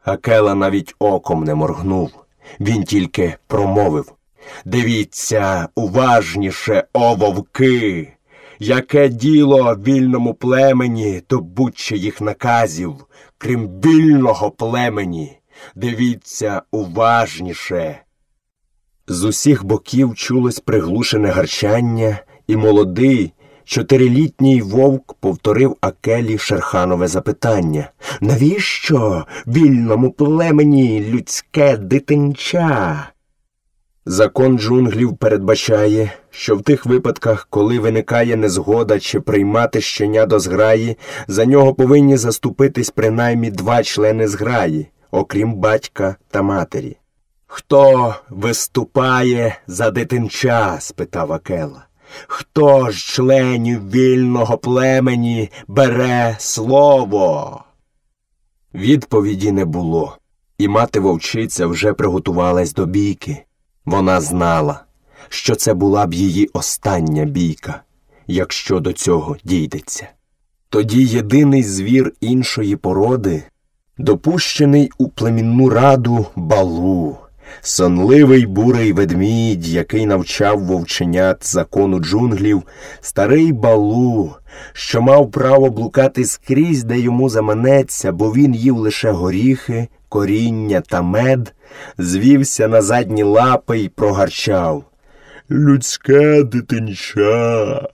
Акела навіть оком не моргнув. Він тільки промовив: «Дивіться уважніше, о вовки! Яке діло вільному племені до будь-чиїх наказів, крім вільного племені? Дивіться уважніше!» З усіх боків чулось приглушене гарчання, і молодий, 4-літній вовк повторив Акелі Шерханове запитання: «Навіщо вільному племені людське дитинча?» Закон джунглів передбачає, що в тих випадках, коли виникає незгода чи приймати щеня до зграї, за нього повинні заступитись принаймні 2 члени зграї, окрім батька та матері. «Хто виступає за дитинча?» – спитав Акела. «Хто ж членів вільного племені бере слово?» Відповіді не було, і мати-вовчиця вже приготувалась до бійки. Вона знала, що це була б її остання бійка, якщо до цього дійдеться. Тоді єдиний звір іншої породи, допущений у племінну раду Балу, сонливий бурий ведмідь, який навчав вовченят закону джунглів, старий Балу, що мав право блукати скрізь, де йому заманеться, бо він їв лише горіхи, коріння та мед, звівся на задні лапи й прогарчав: «Людське дитинча,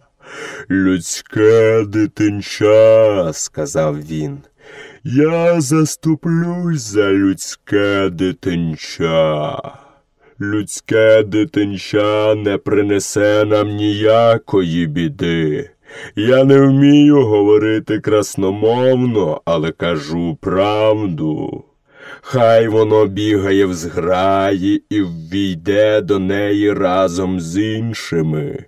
людське дитинча», – сказав він. «Я заступлюсь за людське дитинча. Людське дитинча не принесе нам ніякої біди. Я не вмію говорити красномовно, але кажу правду. Хай воно бігає в зграї і ввійде до неї разом з іншими.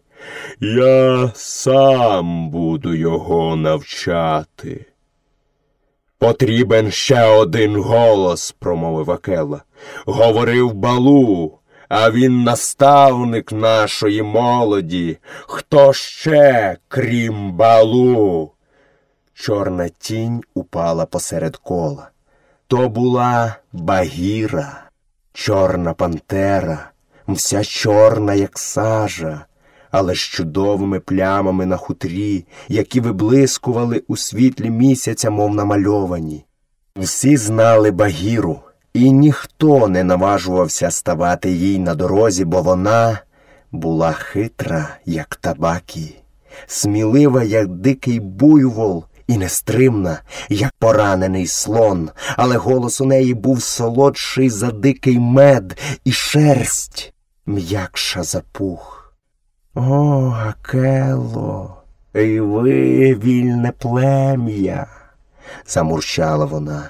Я сам буду його навчати». «Потрібен ще один голос», – промовив Акела. «Говорив Балу, а він наставник нашої молоді. Хто ще, крім Балу?» Чорна тінь упала посеред кола. То була Багіра, чорна пантера, вся чорна, як сажа, але з чудовими плямами на хутрі, які виблискували у світлі місяця, мов намальовані. Всі знали Багіру, і ніхто не наважувався ставати їй на дорозі, бо вона була хитра, як табакі, смілива, як дикий буйвол, і нестримна, як поранений слон, але голос у неї був солодший за дикий мед, і шерсть м'якша за пух. «О, Акело, і ви вільне плем'я», – замурчала вона.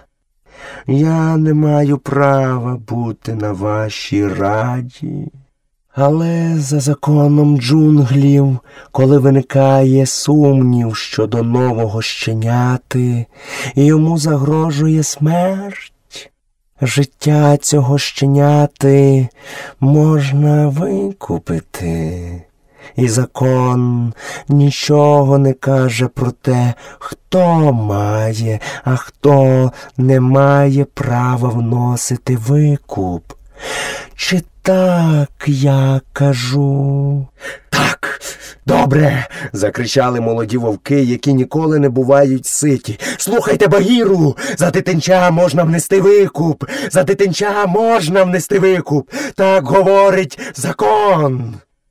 «Я не маю права бути на вашій раді. Але за законом джунглів, коли виникає сумнів щодо нового щеняти, і йому загрожує смерть, життя цього щеняти можна викупити. І закон нічого не каже про те, хто має, а хто не має права вносити викуп. Чи так я кажу?» «Так, добре!» – закричали молоді вовки, які ніколи не бувають ситі. «Слухайте Багіру! За дитинча можна внести викуп! За дитинча можна внести викуп! Так говорить закон!»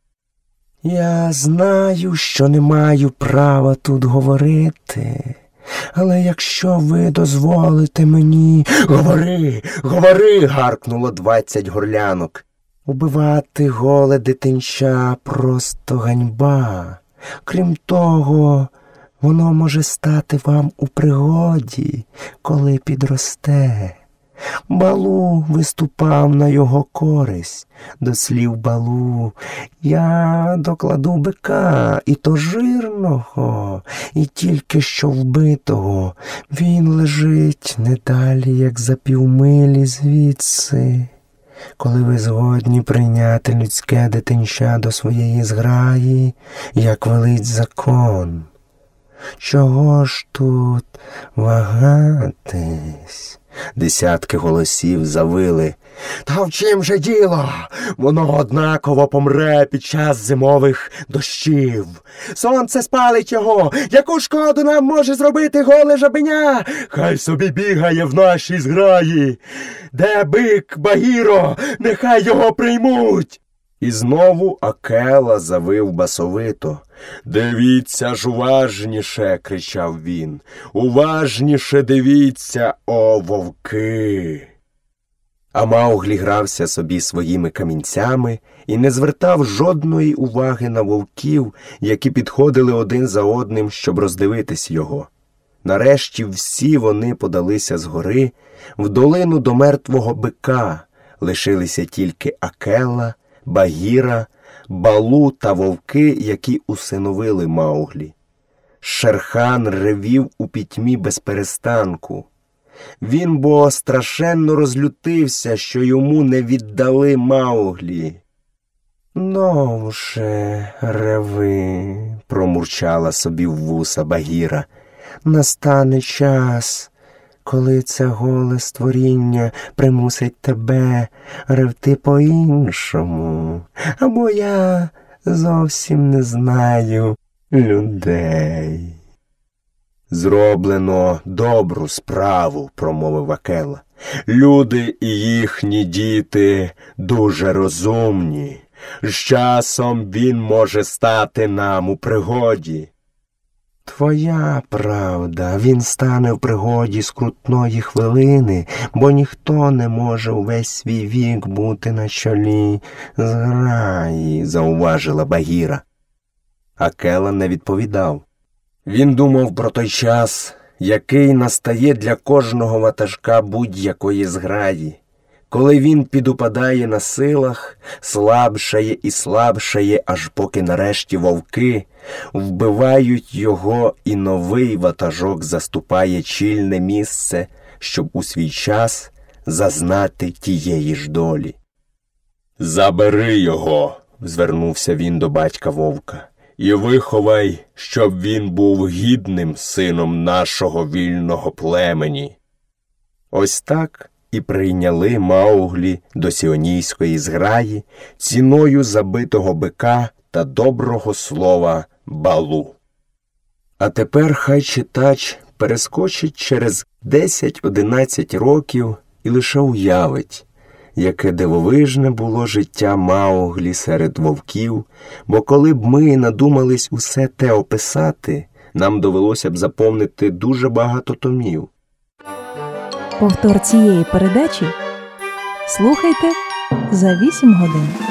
«Я знаю, що не маю права тут говорити, але якщо ви дозволите мені...» «Говори, говори!» – гаркнуло 20 горлянок. «Убивати голе дитинча просто ганьба. Крім того, воно може стати вам у пригоді, коли підросте. Балу виступав на його користь. До слів Балу я докладу бика, і то жирного, і тільки що вбитого. Він лежить не далі, як за півмилі звідси. Коли ви згодні прийняти людське дитинча до своєї зграї, як велить закон, чого ж тут вагатись? Десятки голосів завили: «Та в чим же діло? Воно однаково помре під час зимових дощів. Сонце спалить його. Яку шкоду нам може зробити голе жабеня? Хай собі бігає в нашій зграї. Де бик Багіро? Нехай його приймуть!» І знову Акела завив басовито. «Дивіться ж уважніше!» – кричав він. «Уважніше дивіться, о вовки!» А Мауглі грався собі своїми камінцями і не звертав жодної уваги на вовків, які підходили один за одним, щоб роздивитись його. Нарешті всі вони подалися згори в долину до мертвого бика. Лишилися тільки Акела, Багіра, Балу та вовки, які усиновили Мауглі. Шерхан ревів у пітьмі без перестанку. Він бо страшенно розлютився, що йому не віддали Мауглі. «Довше реви», – промурчала собі в вуса Багіра. «Настане час, коли це голе створіння примусить тебе ревти по-іншому, або я зовсім не знаю людей». «Зроблено добру справу», – промовив Акела. «Люди і їхні діти дуже розумні. З часом він може стати нам у пригоді». «Твоя правда, він стане в пригоді скрутної хвилини, бо ніхто не може увесь свій вік бути на чолі зграї», – зауважила Багіра. Акела не відповідав. Він думав про той час, який настає для кожного ватажка будь-якої зграї, коли він підупадає на силах, слабшає і слабшає, аж поки нарешті вовки вбивають його і новий ватажок заступає чільне місце, щоб у свій час зазнати тієї ж долі. «Забери його», – звернувся він до батька вовка, «і виховай, щоб він був гідним сином нашого вільного племені». Ось так і прийняли Мауглі до сіонійської зграї ціною забитого бика та доброго слова Балу. А тепер хай читач перескочить через 10-11 років і лише уявить, яке дивовижне було життя Мауглі серед вовків, бо коли б ми надумались усе те описати, нам довелося б заповнити дуже багато томів. Повтор цієї передачі слухайте за 8 годин.